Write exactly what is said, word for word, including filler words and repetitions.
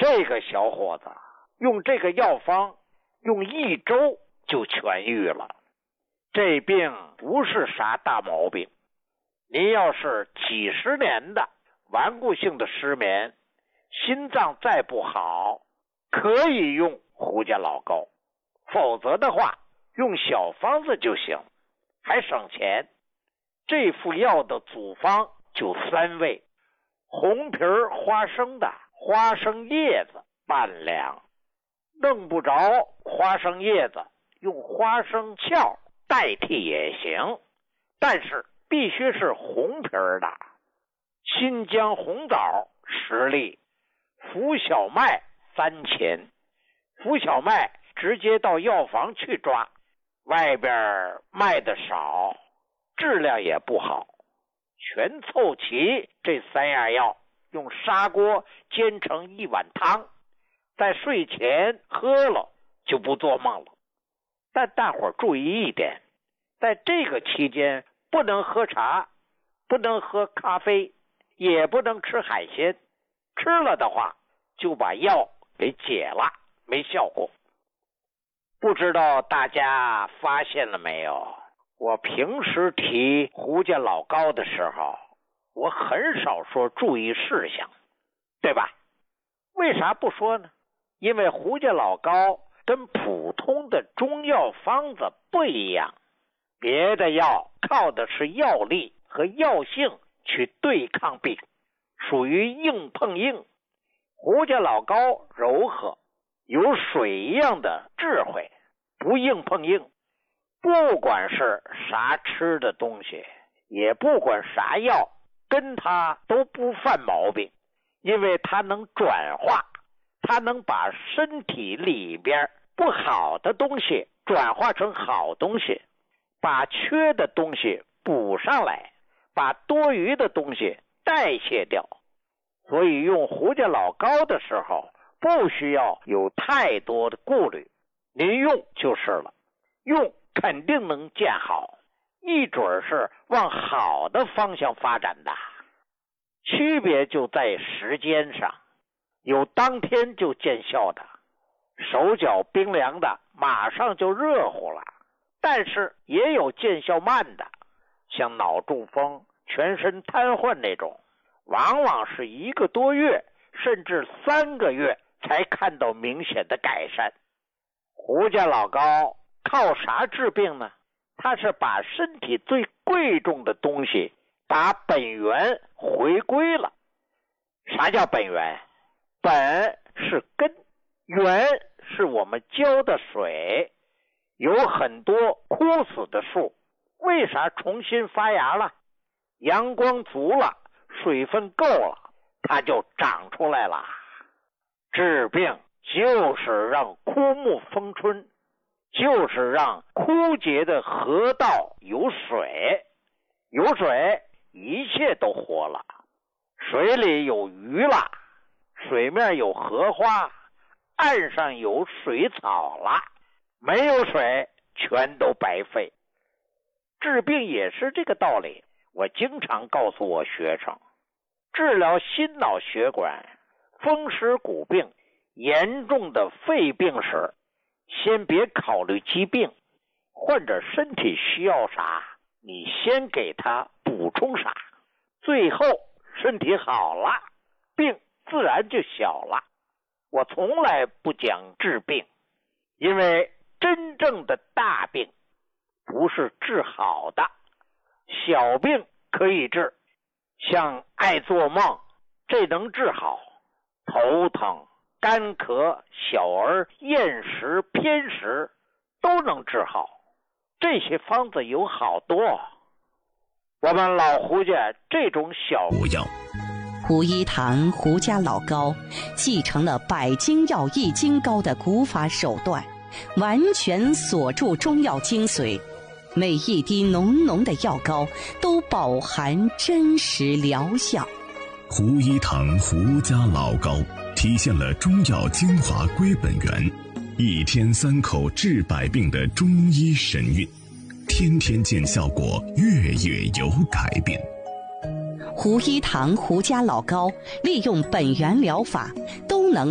这个小伙子用这个药方用一周就痊愈了。这病不是啥大毛病，您要是几十年的顽固性的失眠，心脏再不好，可以用胡家老膏，否则的话用小方子就行，还省钱。这副药的组方就三味：红皮花生的花生叶子半两，弄不着花生叶子，用花生壳代替也行，但是必须是红皮的。新疆红枣十粒，浮小麦三钱。浮小麦直接到药房去抓，外边卖的少，质量也不好。全凑齐这三样药，用砂锅煎成一碗汤，在睡前喝了就不做梦了。但大伙儿注意一点，在这个期间不能喝茶，不能喝咖啡，也不能吃海鲜，吃了的话就把药给解了，没效果。不知道大家发现了没有，我平时提胡家老膏的时候，我很少说注意事项，对吧？为啥不说呢？因为胡家老膏跟普通的中药方子不一样，别的药靠的是药力和药性去对抗病，属于硬碰硬。胡家老膏柔和，有水一样的智慧，不硬碰硬。不管是啥吃的东西，也不管啥药，跟它都不犯毛病，因为它能转化，它能把身体里边不好的东西转化成好东西，把缺的东西补上来，把多余的东西代谢掉。所以用胡家老膏的时候，不需要有太多的顾虑，您用就是了，用肯定能见好，一准是往好的方向发展的。区别就在时间上，有当天就见效的，手脚冰凉的马上就热乎了，但是也有见效慢的，像脑中风、全身瘫痪那种，往往是一个多月甚至三个月才看到明显的改善。胡家老膏靠啥治病呢？它是把身体最贵重的东西把本源回归了。啥叫本源？本是根，源是我们浇的水。有很多枯死的树，为啥重新发芽了？阳光足了，水分够了，它就长出来了。治病就是让枯木丰春，就是让枯竭的河道有水，有水一切都活了。水里有鱼了，水面有荷花，岸上有水草了，没有水全都白费。治病也是这个道理。我经常告诉我学生，治疗心脑血管、风湿骨病、严重的肺病时，先别考虑疾病，患者身体需要啥，你先给他补充啥，最后身体好了，病自然就小了。我从来不讲治病，因为真正的大病不是治好的，小病可以治，像爱做梦，这能治好；头疼、干咳、小儿厌食、偏食都能治好。这些方子有好多。我们老胡家这种小补药， 胡一堂胡家老膏继承了百精药益精膏的古法手段，完全锁住中药精髓，每一滴浓浓的药膏都饱含真实疗效。 胡一堂胡家老膏体现了中药精华归本源，一天三口治百病的中医神韵，天天见效果，月月有改变。 胡一堂胡家老膏利用本源疗法，